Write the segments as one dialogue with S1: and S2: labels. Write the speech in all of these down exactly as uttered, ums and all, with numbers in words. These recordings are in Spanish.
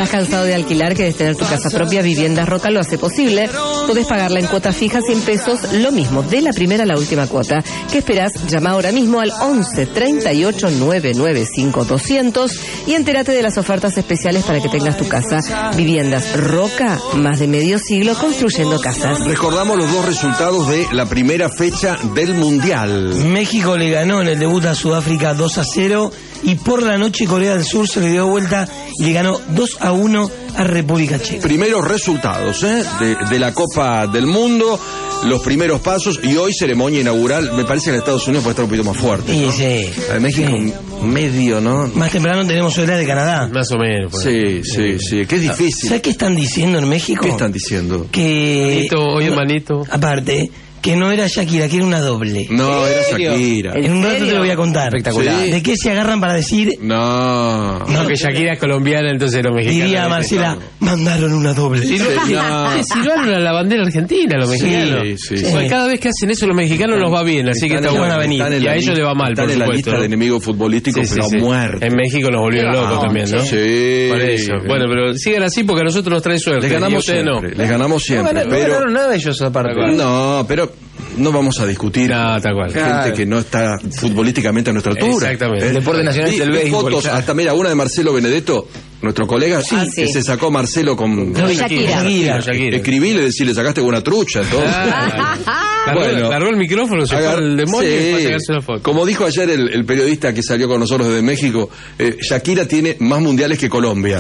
S1: ¿Estás cansado de alquilar? ¿Querés tener tu casa propia? Viviendas Roca lo hace posible. Podés pagarla en cuota fija, cien pesos, lo mismo, de la primera a la última cuota. ¿Qué esperás? Llama ahora mismo al once treinta y ocho novecientos noventa y cinco doscientos y entérate de las ofertas especiales para que tengas tu casa. Viviendas Roca, más de medio siglo construyendo casas.
S2: Recordamos los dos resultados de la primera fecha del Mundial.
S3: México le ganó en el debut a Sudáfrica dos a cero y por la noche Corea del Sur se le dio vuelta y le ganó dos a uno a República Checa.
S2: Primeros resultados ¿eh? de, de la Copa del Mundo, los primeros pasos, y hoy ceremonia inaugural. Me parece que en Estados Unidos puede estar un poquito más fuerte, ¿no?
S3: Sí, sí.
S2: En México
S3: sí.
S2: medio, ¿no?
S3: Más temprano tenemos hora de Canadá.
S4: Más o menos. Pues.
S2: Sí, sí, sí, que es difícil.
S3: ¿Sabes qué están diciendo en México?
S2: ¿Qué están diciendo?
S3: Que...
S4: Manito, oye, manito.
S3: Aparte... que no era Shakira, que era una doble.
S2: No, era Shakira.
S3: En un rato te lo voy a contar.
S4: Espectacular.
S2: ¿Sí?
S3: ¿De qué se agarran para decir?
S2: No.
S4: No, que Shakira es colombiana, entonces los mexicanos...
S3: Diría Marcela, mandaron una doble.
S4: Si lo,
S2: No.
S4: si lo hablan a la bandera argentina, los mexicanos.
S2: Sí, sí,
S4: Pues
S3: sí.
S4: cada vez que hacen eso los mexicanos nos va bien, así que está
S2: en-
S4: bueno.
S3: a venir.
S2: están en
S4: Y
S2: la
S4: a ellos
S2: lista-
S4: le va mal,
S2: están
S4: por
S2: en la
S4: supuesto,
S2: lista
S4: ¿no?
S2: de enemigos futbolísticos,
S4: Sí, sí,
S2: pero
S4: sí.
S2: a muerte.
S4: En México nos volvieron
S1: No,
S4: locos también, ¿no?
S2: Sí.
S4: Por eso. Bueno, pero sigan así porque a nosotros nos trae suerte.
S2: Les
S4: y a
S2: ganamos
S4: ustedes
S2: siempre,
S4: no.
S2: les ganamos siempre,
S5: No, no, no
S2: pero...
S5: ganaron nada ellos aparte.
S2: No, pero no vamos a discutir
S4: No, tal cual.
S2: gente
S5: Claro.
S2: que no está futbolísticamente a nuestra altura.
S4: Exactamente.
S2: ¿Eh?
S5: El deporte nacional
S2: Vi-
S5: es el
S2: vi
S5: béisbol,
S2: fotos,
S5: claro.
S2: hasta mira, una de Marcelo Benedetto, nuestro colega,
S1: Ah, sí.
S2: que se sacó Marcelo con...
S3: No,
S1: Shakira.
S3: Shakira.
S4: Shakira.
S2: Escribíle, decirle, sacaste con una trucha, entonces.
S4: Ah, largó,
S2: Bueno.
S4: largó el micrófono, se fue
S2: Agar-
S4: al demonio y
S2: Sí.
S4: fue a sacarse una foto.
S2: Como dijo ayer el, el periodista que salió con nosotros desde México, eh, Shakira tiene más mundiales que Colombia.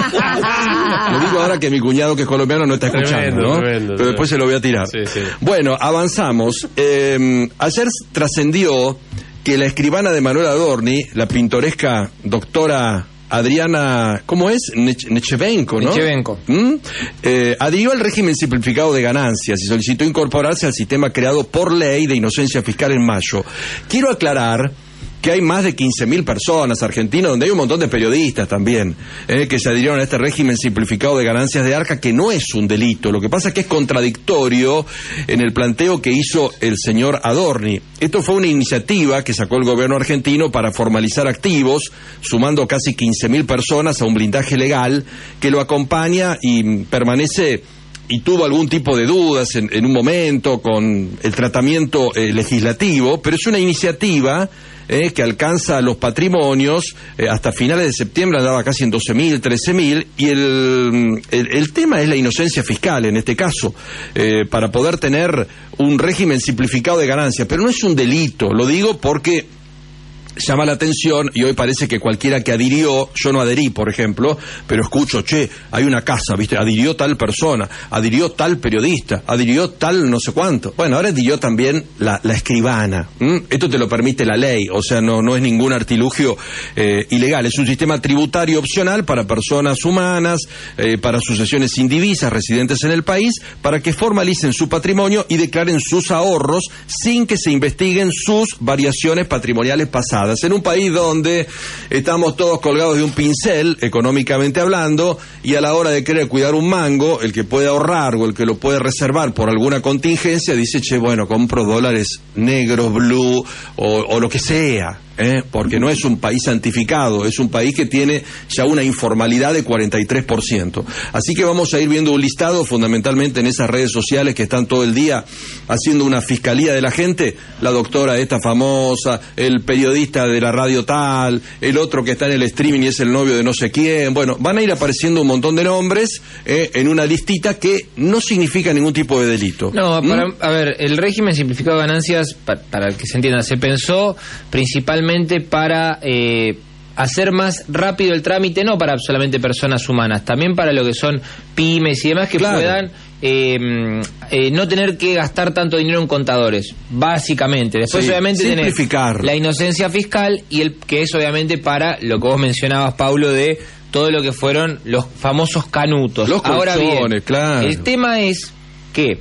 S2: Lo digo ahora que mi cuñado, que es colombiano, no está escuchando,
S4: Tremendo,
S2: ¿no?
S4: tremendo,
S2: Pero después se lo voy a tirar.
S4: Sí, sí.
S2: Bueno, avanzamos. Eh, ayer trascendió que la escribana de Manuel Adorni, la pintoresca doctora Adriana, ¿cómo es? Nech- Nechevenko, ¿no?
S5: Nechevenko.
S2: ¿Mm? Eh, adhirió al régimen simplificado de ganancias y solicitó incorporarse al sistema creado por ley de inocencia fiscal en mayo. Quiero aclarar que hay más de quince mil personas argentinas, donde hay un montón de periodistas también, eh, que se adhirieron a este régimen simplificado de ganancias de Arca, que no es un delito. Lo que pasa es que es contradictorio en el planteo que hizo el señor Adorni. Esto fue una iniciativa que sacó el gobierno argentino para formalizar activos, sumando casi quince mil personas a un blindaje legal que lo acompaña y permanece... y tuvo algún tipo de dudas en, en un momento con el tratamiento eh, legislativo, pero es una iniciativa eh, que alcanza los patrimonios, eh, hasta finales de septiembre andaba casi en doce mil, trece mil, y el, el, el tema es la inocencia fiscal en este caso, eh, para poder tener un régimen simplificado de ganancias, pero no es un delito, lo digo porque... llama la atención y hoy parece que cualquiera que adhirió, yo no adherí, por ejemplo, pero escucho, che, hay una casa, ¿viste? Adhirió tal persona, adhirió tal periodista, adhirió tal no sé cuánto. Bueno, ahora adhirió también la, la escribana. ¿Mm? Esto te lo permite la ley, o sea, no, no es ningún artilugio eh, ilegal, es un sistema tributario opcional para personas humanas, eh, para sucesiones indivisas residentes en el país, para que formalicen su patrimonio y declaren sus ahorros sin que se investiguen sus variaciones patrimoniales pasadas. En un país donde estamos todos colgados de un pincel, económicamente hablando, y a la hora de querer cuidar un mango, el que puede ahorrar o el que lo puede reservar por alguna contingencia, dice, che, bueno, compro dólares negros, blue, o, o lo que sea. ¿Eh? Porque no es un país santificado, es un país que tiene ya una informalidad de cuarenta y tres por ciento. Así que vamos a ir viendo un listado fundamentalmente en esas redes sociales que están todo el día haciendo una fiscalía de la gente, la doctora esta famosa, el periodista de la radio tal, el otro que está en el streaming y es el novio de no sé quién. Bueno, van a ir apareciendo un montón de nombres eh, en una listita que no significa ningún tipo de delito.
S5: No, para,
S2: ¿Mm?
S5: a ver, el régimen simplificado de ganancias, pa, para que se entienda, se pensó principalmente para eh, hacer más rápido el trámite, no para solamente personas humanas, también para lo que son pymes y demás que
S2: Claro.
S5: puedan eh, eh, no tener que gastar tanto dinero en contadores, básicamente. Después
S2: Sí,
S5: obviamente tenés
S2: simplificar.
S5: la inocencia fiscal y el que es obviamente para lo que vos mencionabas, Paulo, de todo lo que fueron los famosos canutos.
S2: Los
S5: Ahora bien,
S2: colchones, claro.
S5: el tema es que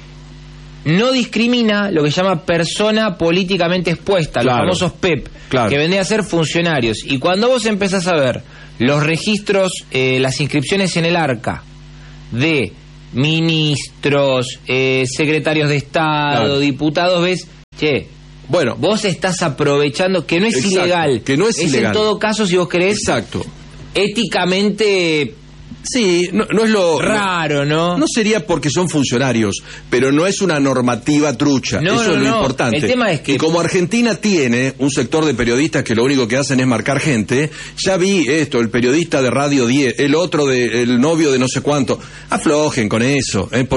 S5: no discrimina lo que se llama persona políticamente expuesta,
S2: Claro.
S5: los famosos P E P,
S2: Claro.
S5: que vendrían a ser funcionarios. Y cuando vos empezás a ver los registros, eh, las inscripciones en el ARCA de ministros, eh, secretarios de Estado,
S2: Claro.
S5: diputados, ves, che,
S2: Bueno,
S5: vos estás aprovechando, que no es
S2: Exacto,
S5: ilegal,
S2: que no es ilegal.
S5: en todo caso, si vos querés,
S2: exacto.
S5: éticamente
S2: Sí, no, no es lo...
S5: Raro, ¿no?
S2: No sería porque son funcionarios, pero no es una normativa trucha.
S5: No,
S2: Eso
S5: no,
S2: es lo
S5: no.
S2: importante.
S5: El tema es que...
S2: Y como Argentina tiene un sector de periodistas que lo único que hacen es marcar gente, ya vi esto, el periodista de Radio diez, el otro de, el novio de no sé cuánto. Aflojen con eso, ¿eh? Por